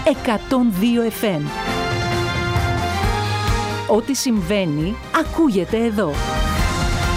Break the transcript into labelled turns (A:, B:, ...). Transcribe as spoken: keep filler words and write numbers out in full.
A: εκατόν δύο εφ εμ. Ό,τι συμβαίνει, ακούγεται εδώ.